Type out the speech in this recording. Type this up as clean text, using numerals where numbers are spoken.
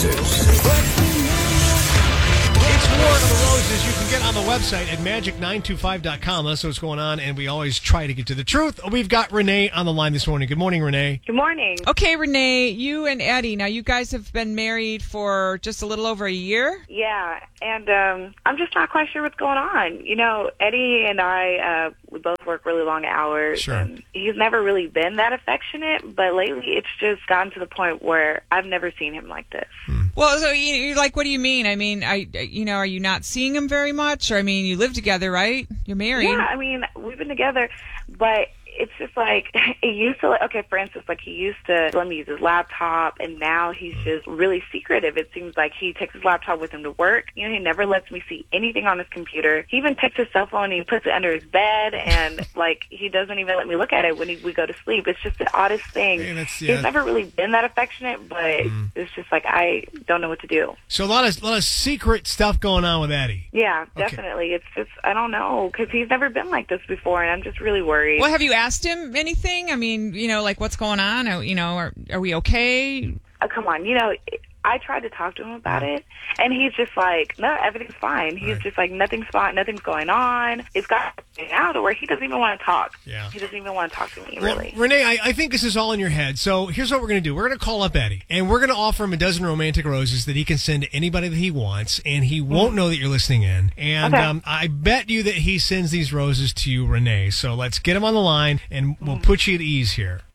Roses. It's War of the Roses. You can get on the website at magic925.com. That's what's going on, and we always try to get to the truth. We've got Renee on the line this morning. Good morning, Renee. Good morning. Okay, Renee, you and Eddie, now you guys have been married for just a little over a year? Yeah, and I'm just not quite sure what's going on. You know, Eddie and I, we both work really long hours. Sure. And he's never really been that affectionate, but lately it's just gotten to the point where I've never seen him like this. Well, so you're like, what do you mean? I mean, are you not seeing him very much? Or, I mean, you live together, right? You're married. Yeah, I mean, we've been together, but it's just like, it used to, okay, for instance, like he used to let me use his laptop, and now he's just really secretive. It seems like he takes his laptop with him to work. You know, he never lets me see anything on his computer. He even takes his cell phone and he puts it under his bed, and like he doesn't even let me look at it when we go to sleep. It's just the oddest thing. Hey, He's never really been that affectionate, but it's just like I don't know what to do. So a lot of secret stuff going on with Eddie. Yeah, definitely. It's just, I don't know, because he's never been like this before, and I'm just really worried. Well, have you asked him anything? I mean, you know, like what's going on? Are we okay? Oh, come on. You know, I tried to talk to him about it, and he's just like, no, everything's fine. He's just like, nothing's fine, nothing's going on. It's got out to where he doesn't even want to talk. Yeah. He doesn't even want to talk to me, Well, really. Renee, I think this is all in your head. So here's what we're going to do. We're going to call up Eddie, and we're going to offer him a dozen romantic roses that he can send to anybody that he wants, and he won't know that you're listening in. And Okay. I bet you that he sends these roses to you, Renee. So let's get him on the line, and we'll put you at ease here.